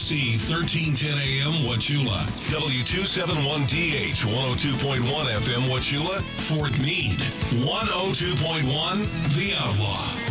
KFC 1310 AM Wauchula, W271DH 102.1 FM Wauchula, Fort Meade 102.1 The Outlaw.